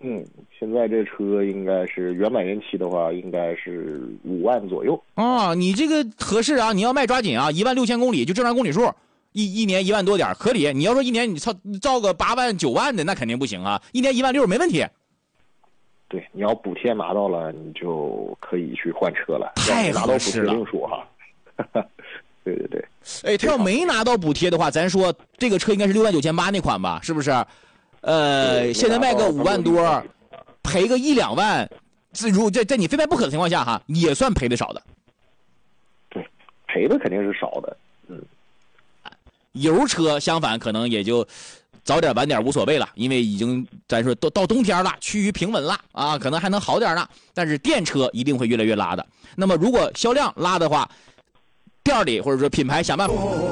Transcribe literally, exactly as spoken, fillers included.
嗯，现在这车应该是原版原漆的话，应该是五万左右。 哦，你这个合适啊！你要卖抓紧啊，一万六千公里就正常公里数，一一年一万多点合理。你要说一年你造造个八万九万的，那肯定不行啊！一年一万六没问题。 对，你要补贴拿到了，你就可以去换车了。 太合适了， 另说哈。对对对。 哎，他要没拿到补贴的话，咱说这个车应该是六万九千八那款吧？是不是？呃，现在卖个五万多，赔个一两万，自如在在你非卖不可的情况下哈，也算赔的少的。 对，赔的肯定是少的。嗯， 油车相反可能也就早点晚点无所谓了，因为已经咱说都到冬天了，趋于平稳了啊，可能还能好点呢。但是电车一定会越来越拉的。那么如果销量拉的话，店里或者说品牌想办法。